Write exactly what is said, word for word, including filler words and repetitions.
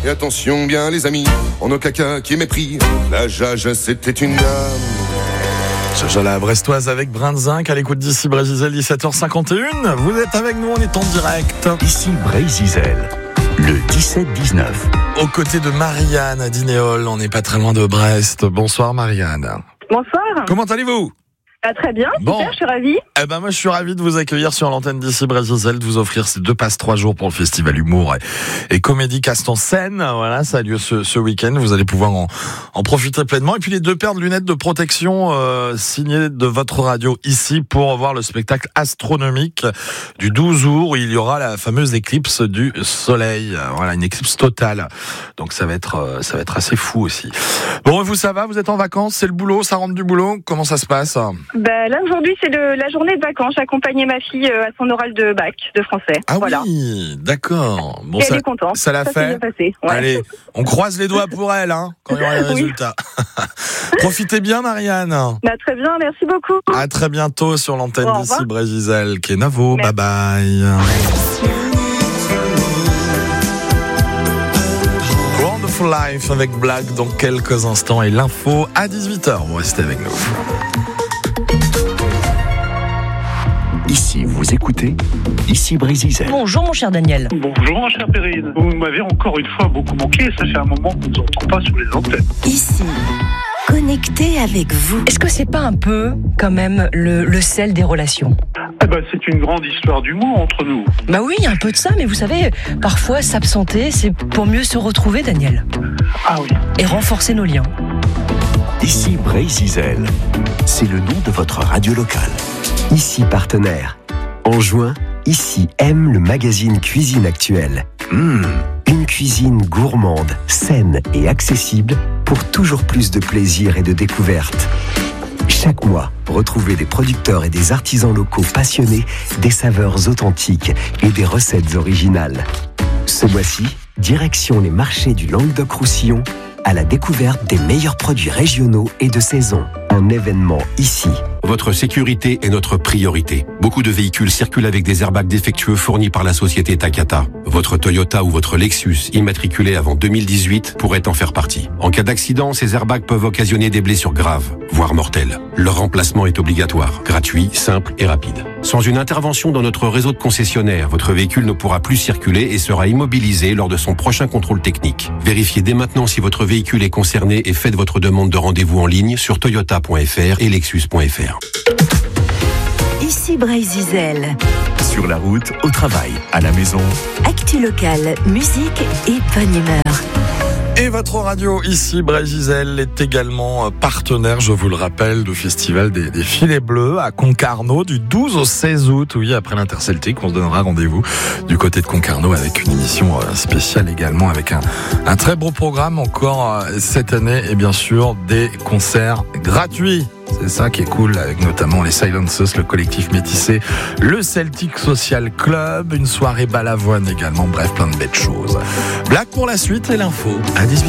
Et attention bien les amis, en nos caca qui est mépris. La Jage c'était une dame. Jaja la Brestoise avec Brin de Zinc à l'écoute d'ici Brésil, dix-sept heures cinquante et une. Vous êtes avec nous, on est en direct. Ici Brésil, le dix-sept dix-neuf. Aux côtés de Marianne à Dinéol, on n'est pas très loin de Brest. Bonsoir Marianne. Bonsoir. Comment allez-vous ? Ah, très bien, super, Bon. je suis ravie. Eh ben moi je suis ravi de vous accueillir sur l'antenne d'ici Brésil, de vous offrir ces deux passes trois jours pour le festival Humour et, et Comédie Cast en scène. Voilà, ça a lieu ce, ce week-end. Vous allez pouvoir en, en profiter pleinement. Et puis les deux paires de lunettes de protection euh, signées de votre radio ici pour voir le spectacle astronomique du douze août où il y aura la fameuse éclipse du soleil. Voilà, une éclipse totale. Donc ça va être euh, ça va être assez fou aussi. Bon, vous ça va ? Vous êtes en vacances ? C'est le boulot ? Ça rentre du boulot ? Comment ça se passe ? Bah, là, aujourd'hui, c'est le, la journée de vacances. J'accompagnais ma fille euh, à son oral de bac de français. Ah voilà. oui, d'accord. Bon, Et ça, elle est contente. ça l'a Ça fait. s'est bien passé. Ouais. Allez, on croise les doigts pour elle, hein, quand il y aura les Oui. résultats. Profitez bien, Marianne. Bah, très bien, merci beaucoup. À très bientôt sur l'antenne Au d'ici revoir. Brésil. Kenavo, bye Merci. bye. Wonderful Life avec Black dans quelques instants et l'info à dix-huit heures. Vous restez avec nous. Ici, vous écoutez Ici Brésil. Bonjour mon cher Daniel. Bonjour, ma chère Perrine. Vous m'avez encore une fois beaucoup manqué. Ça fait un moment qu'on ne nous entend pas sur les antennes. Ici, connecté avec vous. Est-ce que c'est pas un peu quand même le, le sel des relations ? Eh ben, c'est une grande histoire d'humour entre nous. Bah oui, un peu de ça, mais vous savez, parfois s'absenter, c'est pour mieux se retrouver, Daniel. Ah oui. Et renforcer nos liens. Ici Brésil, c'est le nom de votre radio locale. Ici partenaire. En juin, Ici aime le magazine Cuisine Actuelle. Mmh, une cuisine gourmande, saine et accessible pour toujours plus de plaisir et de découverte. Chaque mois, retrouvez des producteurs et des artisans locaux passionnés, des saveurs authentiques et des recettes originales. Ce mois-ci, direction les marchés du Languedoc-Roussillon à la découverte des meilleurs produits régionaux et de saison. Un événement ici. Votre sécurité est notre priorité. Beaucoup de véhicules circulent avec des airbags défectueux fournis par la société Takata. Votre Toyota ou votre Lexus, immatriculé avant deux mille dix-huit, pourrait en faire partie. En cas d'accident, ces airbags peuvent occasionner des blessures graves, voire mortelles. Leur remplacement est obligatoire, gratuit, simple et rapide. Sans une intervention dans notre réseau de concessionnaires, votre véhicule ne pourra plus circuler et sera immobilisé lors de son prochain contrôle technique. Vérifiez dès maintenant si votre véhicule est concerné et faites votre demande de rendez-vous en ligne sur toyota point f r et lexus point f r. Ici Brésil. Sur la route, au travail, à la maison. Actu locale, musique et bonne humeur. Et votre radio ici, Brésil, est également partenaire, je vous le rappelle, du Festival des, des Filets Bleus à Concarneau du douze au seize août. Oui, après l'Interceltique, on se donnera rendez-vous du côté de Concarneau avec une émission spéciale également, avec un, un très beau programme encore cette année et bien sûr des concerts gratuits. C'est ça qui est cool, avec notamment les Silencers, le collectif métissé, le Celtic Social Club, une soirée balavoine également, bref, plein de belles choses. Black pour la suite et l'info à dix-huit heures.